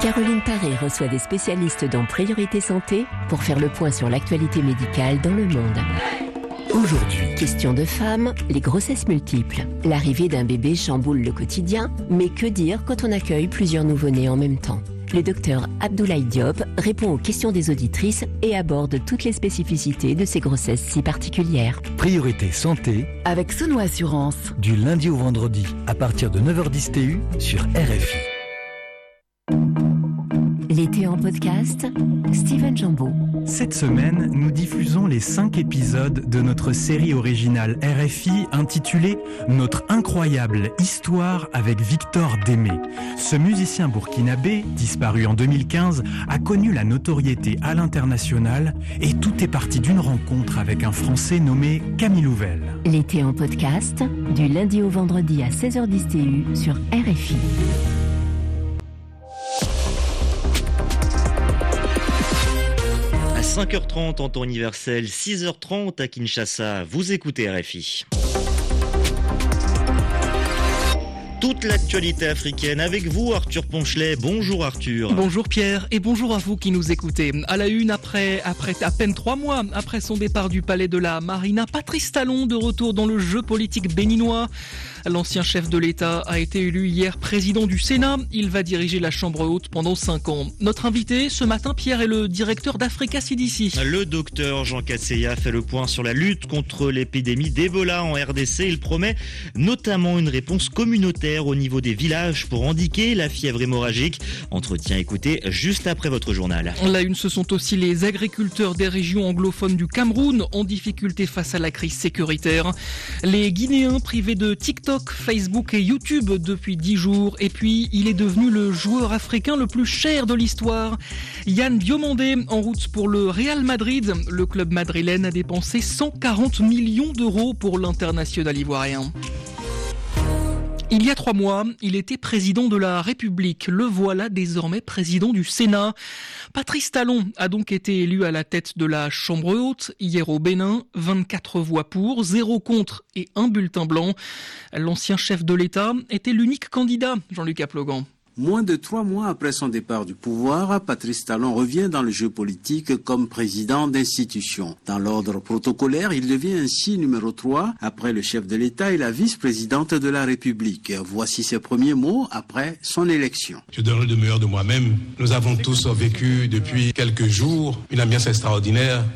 Caroline Paré reçoit des spécialistes dans Priorité Santé pour faire le point sur l'actualité médicale dans le monde. Aujourd'hui, question de femmes, les grossesses multiples. L'arrivée d'un bébé chamboule le quotidien, mais que dire quand on accueille plusieurs nouveau-nés en même temps ? Le docteur Abdoulaye Diop répond aux questions des auditrices et aborde toutes les spécificités de ces grossesses si particulières. Priorité Santé avec Sono Assurance. Du lundi au vendredi à partir de 9h10 TU sur RFI. L'été en podcast, Steven Jambeau. Cette semaine, nous diffusons les 5 épisodes de notre série originale RFI intitulée « Notre incroyable histoire avec Victor Démé ». Ce musicien burkinabé, disparu en 2015, a connu la notoriété à l'international et tout est parti d'une rencontre avec un Français nommé Camille Louvel. L'été en podcast, du lundi au vendredi à 16h10 TU sur RFI. À 5h30 en temps universel, 6h30 à Kinshasa, vous écoutez RFI. Toute l'actualité africaine avec vous, Arthur Ponchelet. Bonjour Arthur. Bonjour Pierre et bonjour à vous qui nous écoutez. À la une, après à peine 3 mois après son départ du palais de la Marina, Patrice Talon de retour dans le jeu politique béninois. L'ancien chef de l'État a été élu hier président du Sénat. Il va diriger la Chambre haute pendant 5 ans. Notre invité ce matin, Pierre, est le directeur d'Africa CDC. Le docteur Jean Kasseya fait le point sur la lutte contre l'épidémie d'Ebola en RDC. Il promet notamment une réponse communautaire au niveau des villages pour endiguer la fièvre hémorragique. Entretien écouté juste après votre journal. La une, ce sont aussi les agriculteurs des régions anglophones du Cameroun en difficulté face à la crise sécuritaire. Les Guinéens privés de TikTok, Facebook et YouTube depuis 10 jours. Et puis, il est devenu le joueur africain le plus cher de l'histoire. Yann Diomandé, en route pour le Real Madrid. Le club madrilène a dépensé 140 millions d'euros pour l'international ivoirien. Il y a 3 mois, il était président de la République. Le voilà désormais président du Sénat. Patrice Talon a donc été élu à la tête de la Chambre haute hier au Bénin. 24 voix pour, 0 contre et 1 bulletin blanc. L'ancien chef de l'État était l'unique candidat, Jean-Luc Aplogan. Moins de 3 mois après son départ du pouvoir, Patrice Talon revient dans le jeu politique comme président d'institution. Dans l'ordre protocolaire, il devient ainsi numéro 3 après le chef de l'État et la vice-présidente de la République. Voici ses premiers mots après son élection. Je donnerai le meilleur de moi-même. Nous avons tous vécu depuis quelques jours une ambiance extraordinaire.